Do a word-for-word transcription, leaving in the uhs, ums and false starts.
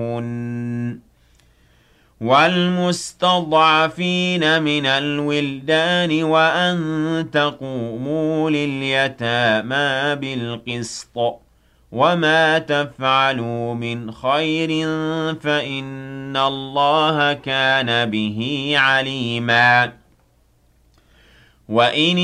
وَالْمُسْتَضْعَفِينَ مِنَ الْوِلْدَانِ وَأَن تَقُومُوا لِلْيَتَامَىٰ بِالْقِسْطِ ۚ وَمَا تَفْعَلُوا مِنْ خَيْرٍ فَإِنَّ اللَّهَ كَانَ بِهِ عَلِيمًا. وَإِنِ